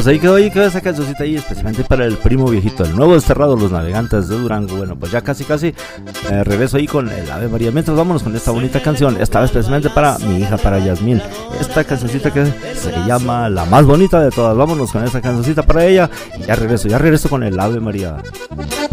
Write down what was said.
pues ahí quedó esa cancioncita ahí, especialmente para el primo viejito, el nuevo desterrado, los navegantes de Durango. Bueno, pues ya casi regreso ahí con el Ave María. Mientras vámonos con esta bonita canción, esta vez especialmente para mi hija, para Yasmín. Esta cancioncita que se llama La Más Bonita de Todas. Vámonos con esta cancioncita para ella y ya regreso con el Ave María.